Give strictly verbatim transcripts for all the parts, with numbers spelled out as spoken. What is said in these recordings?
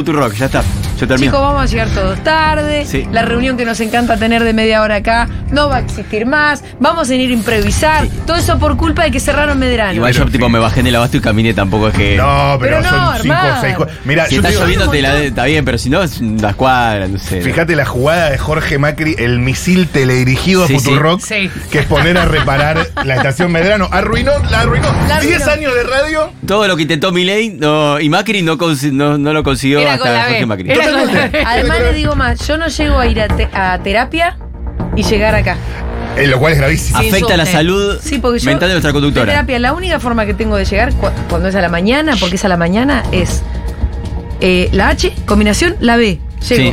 Futurock, ya está. Yo termino. Chicos, vamos a llegar todos tarde. Sí. La reunión que nos encanta tener de media hora acá no va a existir más. Vamos a ir a improvisar. Todo eso por culpa de que cerraron Medrano. Igual yo tipo me bajé en el abasto y caminé, tampoco es que. No, pero, Pero no, son cinco hermano. o seis cu- Mira, Si yo está te digo, lloviendo te la de- está bien, pero si no, es las cuadras, no sé. fíjate la jugada de Jorge Macri, el misil teledirigido a Sí, Futurock, sí. que es poner a reparar la estación Medrano. Arruinó, la arruinó. La arruinó. diez años de radio. Todo lo que intentó Milei no, y Macri no, consi- no, no lo consiguió Era con la hasta B. Jorge Macri. Era con la Totalmente. B. Además les digo más, yo no llego a ir a, te- a terapia y llegar acá. Eh, lo cual es gravísimo. Sí. Afecta la subte. salud Sí, porque yo mental de nuestra de conductora. terapia, la única forma que tengo de llegar cu- cuando es a la mañana, porque es a la mañana, es eh, la H, combinación, la B. Llego. Sí.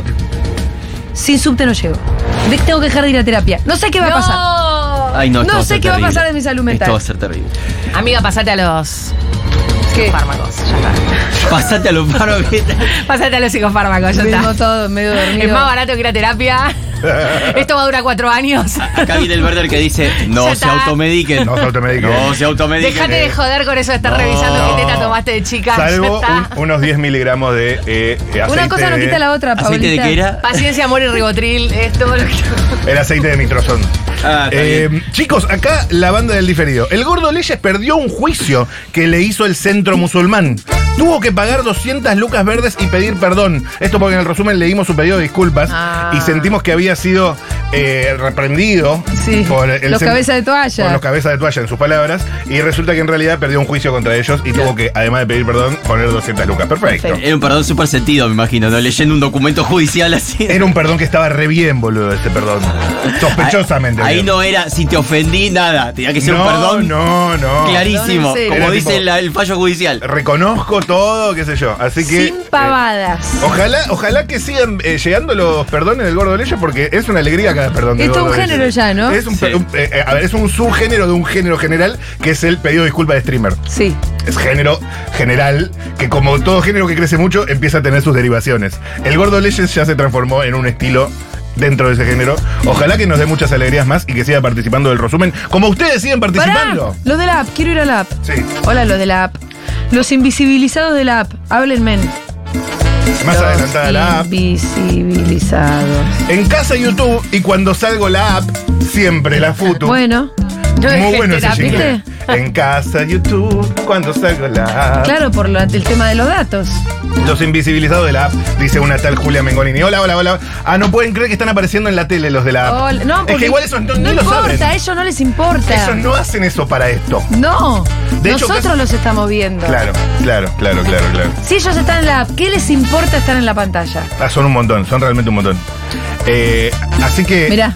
Sin subte no llego. De- tengo que dejar de ir a terapia. No sé qué va a pasar. Ay, no, esto No va a sé ser qué va a terrible. pasar de mi salud mental. Esto va a ser terrible. Amiga, pasate a los ¿Qué? psicofármacos. Ya está. Pasate a los paros que Pasate a los psicofármacos, ya Vengo está. todo medio dormido. Es más barato que ir a terapia. Esto va a durar cuatro años. Acá viene el Werder que dice, no Ya se está. automediquen. No se automediquen. No se automediquen. Déjate de joder con eso de estar No. revisando qué teta tomaste de chica. Salvo Ya está. un- unos diez miligramos de eh, eh, aceite. Una cosa no de- quita la otra, ¿Aceite de Paulita. qué era? Paciencia, amor y ribotril. Es todo lo que. El aceite de mitrozón. Ah, está Eh, bien. chicos, acá la banda del diferido. El Gordo Leyes perdió un juicio que le hizo el centro musulmán. Tuvo que pagar doscientas lucas verdes y pedir perdón. Esto porque en el resumen leímos su pedido de disculpas Ah. y sentimos que había sido eh, reprendido Sí, por el los cent- cabezas de toalla. Por los cabezas de toalla, en sus palabras. Y resulta que en realidad perdió un juicio contra ellos y tuvo que, además de pedir perdón, poner doscientas lucas. Perfecto. Perfecto. Era un perdón súper sentido, me imagino, ¿no? Leyendo un documento judicial así. Era un perdón que estaba re bien, boludo, ese perdón. Sospechosamente. Ahí bien. no era si te ofendí, nada. Tenía que ser no, un perdón No, no. clarísimo, Perdón en serio. como Era dice tipo- la- el fallo judicial. Reconozco todo, qué sé yo. Así que. Sin pavadas. eh, ojalá, ojalá que sigan eh, llegando los perdones del Gordo Leyes porque es una alegría cada perdón del Esto es Gordo un género Leyes. ya, ¿no? Es un, Sí. un- eh, eh, a ver, es un subgénero de un género general que es el pedido de disculpa de streamer. Sí. Es género general que, como todo género que crece mucho, empieza a tener sus derivaciones. El Gordo Leyes ya se transformó en un estilo dentro de ese género. Ojalá que nos dé muchas alegrías más y que siga participando del resumen, como ustedes siguen Pará, participando. los de la app, quiero ir a la app. Sí. Hola, los de la app. Los invisibilizados de la app, háblenme. Más Los adelantada la app. Invisibilizados. En casa YouTube y cuando salgo la app, siempre la foto. Bueno, No Muy dejes bueno ese terapia. jingle. En casa YouTube, cuando salgo la app. claro, por la- el tema de los datos. Los invisibilizados de la app, dice una tal Julia Mengolini. Hola, hola, hola. Ah, no pueden creer que están apareciendo en la tele los de la app. Hola- no, es porque que igual eso no, no ni lo importa, saben. a ellos no les importa. Ellos no hacen eso para esto. No, De hecho, nosotros casi- los estamos viendo. Claro, claro, claro, claro, claro. Si ellos están en la app, ¿qué les importa estar en la pantalla? Ah, son un montón, son realmente un montón. Eh, así que. Mirá.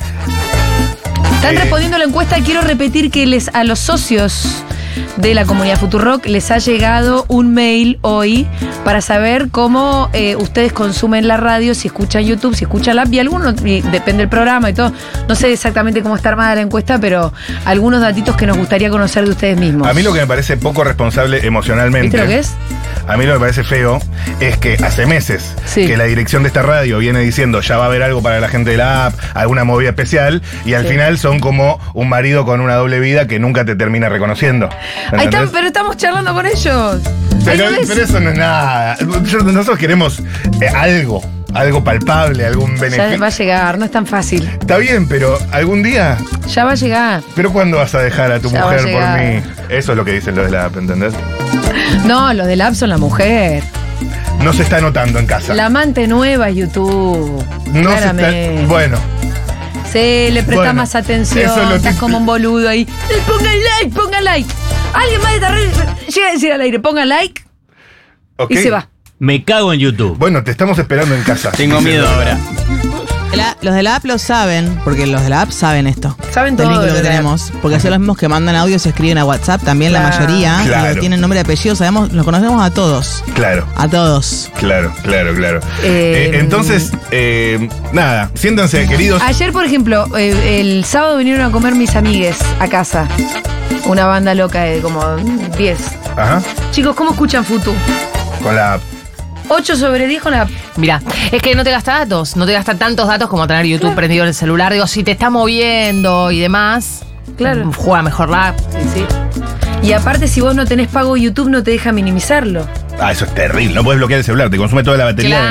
Están Eh, respondiendo a la encuesta. Quiero repetir que les a los socios de la comunidad Futurock les ha llegado un mail hoy para saber cómo eh, ustedes consumen la radio, si escuchan YouTube, si escuchan la app y algunos, y depende del programa y todo. No sé exactamente cómo está armada la encuesta, pero algunos datitos que nos gustaría conocer de ustedes mismos. A mí lo que me parece poco responsable emocionalmente. ¿Viste lo que es? A mí lo que me parece feo es que hace meses Sí. que la dirección de esta radio viene diciendo ya va a haber algo para la gente de la app, alguna movida especial, y al Sí. final son como un marido con una doble vida que nunca te termina reconociendo. Ahí están, ¿Entendés? pero estamos charlando con ellos. Ahí Pero, lo ves. pero eso no es nada. Nosotros queremos eh, algo, algo palpable, algún Ya va a beneficio. llegar, no es tan fácil. Está bien, pero algún día. Ya va a llegar. ¿Pero cuándo vas a dejar a tu Ya va a mujer por llegar. mí? Eso es lo que dicen los de la app, ¿entendés? No, los del app son la mujer. No se está notando en casa. La amante nueva es YouTube. no se claramente. está. Bueno. Sí, le presta Bueno, más atención. eso es lo Estás que- como un boludo ahí. Eh, Pongan like, pongan like. Alguien más de esta red llega a decir al aire, pongan like Ok. y se va. Me cago en YouTube. Bueno, te estamos esperando en casa. Tengo Dice miedo Lola. ahora. La- los de la app lo saben, porque los de la app saben esto. Saben Del todo vínculo de que la app. tenemos. Porque son los mismos que mandan audios y escriben a WhatsApp, también la Claro. mayoría. Claro. Y tienen nombre y apellido, sabemos, los conocemos a todos. Claro. A todos. Claro, claro, claro. Eh, Eh, entonces, eh, nada, siéntanse, queridos. Ayer, por ejemplo, eh, el sábado vinieron a comer mis amigues a casa. Una banda loca de como diez. Ajá. Chicos, ¿cómo escuchan Futu? Con la app. ocho sobre diez con la... Mira, es que no te gasta datos, no te gasta tantos datos como tener YouTube Claro. prendido en el celular. Digo, si te está moviendo y demás, Claro. mm, juega mejor la app. Sí, sí. Y aparte, si vos no tenés pago YouTube, no te deja minimizarlo. Ah, eso es terrible. No puedes bloquear el celular, te consume toda la batería. Claro.